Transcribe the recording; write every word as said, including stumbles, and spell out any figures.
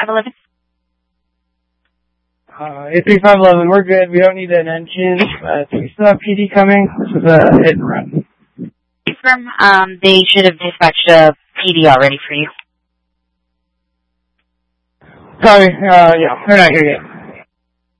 five eleven. Uh, eight three five eleven, we're good. We don't need an engine, but we still have P D coming. This is a hit and run. Confirm, um, they should have dispatched a P D already for you. Sorry, uh, yeah, they're not here yet.